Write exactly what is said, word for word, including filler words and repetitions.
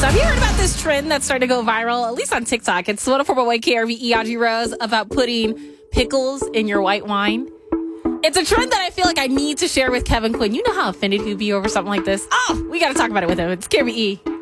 So have you heard about this trend that's starting to go viral, at least on TikTok? It's one oh four point one K R V E, Audrey Rose, about putting pickles in your white wine. It's a trend that I feel like I need to share with Kevin Quinn. You know how offended he'd be over something like this? Oh, we got to talk about it with him. It's K R V E.